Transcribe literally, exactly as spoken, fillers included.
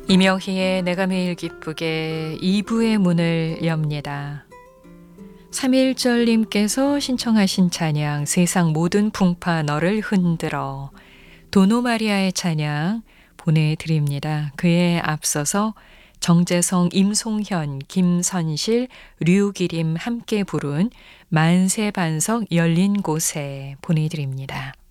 이명희의 내가 매일 기쁘게 이 부의 문을 엽니다. 삼일절님께서 신청하신 찬양 세상 모든 풍파 너를 흔들어 도노마리아의 찬양 보내드립니다. 그에 앞서서 정재성, 임송현, 김선실, 류기림 함께 부른 만세반석 열린 곳에 보내드립니다.